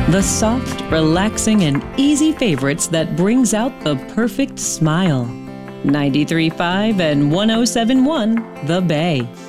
The soft, relaxing, and easy favorites that brings out the perfect smile. 93.5 and 107.1 The Bay.